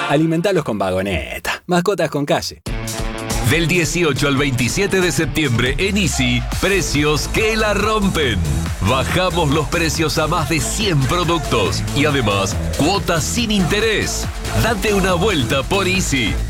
Alimentalos con Vagoneta. Mascotas con calle. Del 18 al 27 de septiembre en Easy, precios que la rompen. Bajamos los precios a más de 100 productos y además cuotas sin interés. Date una vuelta por Easy.